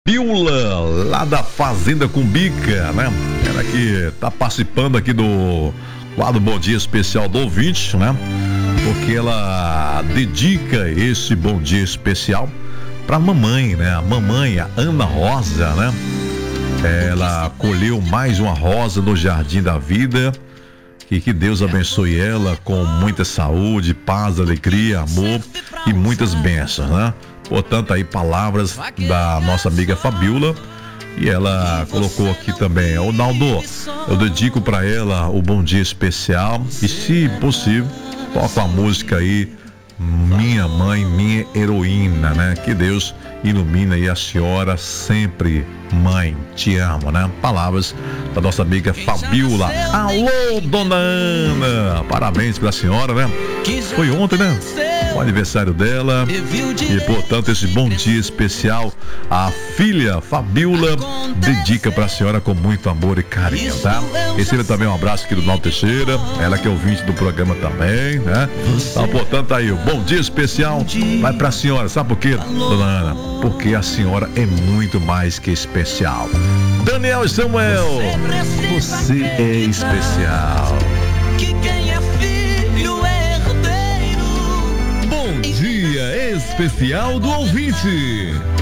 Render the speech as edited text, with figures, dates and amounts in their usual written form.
Fabiola, lá da Fazenda Cumbica, né? Ela que tá participando aqui do quadro Bom Dia Especial do ouvinte, né? Porque ela dedica esse Bom Dia Especial pra mamãe, né? A mamãe, a Ana Rosa, né? Ela colheu mais uma rosa no Jardim da Vida e que Deus abençoe ela com muita saúde, paz, alegria, amor e muitas bênçãos, né? Portanto, aí palavras da nossa amiga Fabiola. E ela colocou aqui também: ô Naldo, eu dedico pra ela o Bom Dia Especial. E se possível, toca a música aí, Minha Mãe, Minha Heroína, né? Que Deus ilumina aí a senhora sempre. Mãe, te amo, né? Palavras da nossa amiga Fabiola. Alô, dona Ana! Parabéns pra senhora, né? Foi ontem, né? O aniversário dela. E, portanto, esse bom dia especial a filha Fabiola dedica pra senhora com muito amor e carinho, tá? Receba também um abraço aqui do Naldo Teixeira, ela que é ouvinte do programa também, né? Então, portanto, aí o bom dia especial vai pra senhora. Sabe por quê, dona Ana? Porque a senhora é muito mais que especial. Daniel e Samuel, você é especial. Que quem é filho é herdeiro. Bom dia especial do ouvinte.